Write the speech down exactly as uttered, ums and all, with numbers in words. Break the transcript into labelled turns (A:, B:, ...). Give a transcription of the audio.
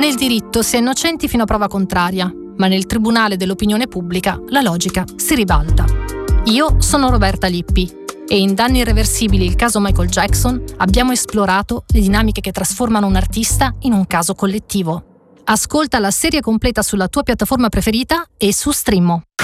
A: Nel diritto si è innocenti fino a prova contraria, ma nel tribunale dell'opinione pubblica la logica si ribalta. Io sono Roberta Lippi e in Danni irreversibili, il caso Michael Jackson, abbiamo esplorato le dinamiche che trasformano un artista in un caso collettivo. Ascolta la serie completa sulla tua piattaforma preferita e su Streammo.